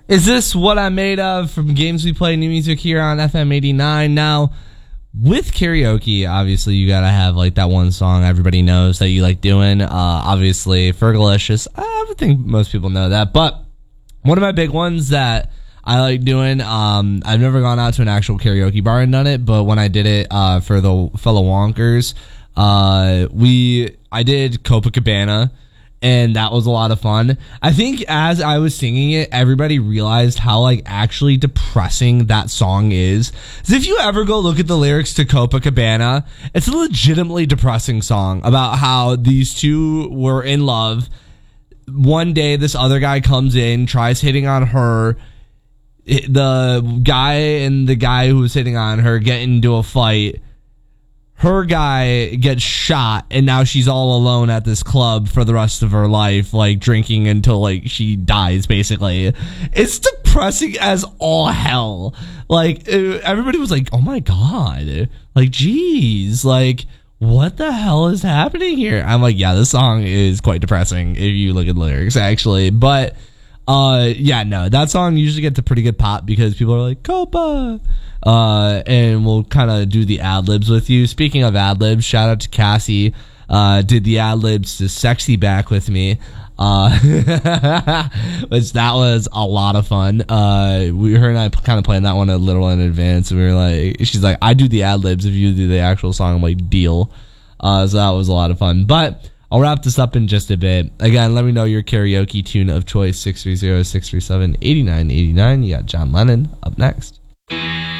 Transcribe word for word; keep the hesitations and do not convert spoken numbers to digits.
Is this what I'm made of from Games We Play New Music here on F M eighty-nine? Now, with karaoke, obviously, you gotta have like that one song everybody knows that you like doing. Uh, obviously, Fergalicious. I think most people know that. But one of my big ones that I like doing, um, I've never gone out to an actual karaoke bar and done it, but when I did it uh, for the fellow Wonkers, uh, we I did Copacabana. And that was a lot of fun. I think as I was singing it, everybody realized how like actually depressing that song is. So if you ever go look at the lyrics to Copacabana, it's a legitimately depressing song about how these two were in love. One day, this other guy comes in, tries hitting on her. The guy and the guy who was hitting on her get into a fight. Her guy gets shot, and now she's all alone at this club for the rest of her life, like drinking until like she dies, basically. It's depressing as all hell. Like, everybody was like, oh my God. Like, geez, like, what the hell is happening here? I'm like, yeah, this song is quite depressing if you look at the lyrics, actually. But, uh, yeah, no, that song usually gets a pretty good pop because people are like, Copa. Uh, and we'll kind of do the ad-libs with you. Speaking of ad-libs, shout out to Cassie, uh, did the ad-libs to Sexy Back with me, uh, which that was a lot of fun. Uh, we, her and I kind of planned that one a little in advance, and we were like, she's like, I do the ad-libs if you do the actual song. I'm like, deal. Uh, so that was a lot of fun, but I'll wrap this up in just a bit. Again, let me know your karaoke tune of choice, six three zero, six three seven, eight nine eight nine. You got John Lennon up next.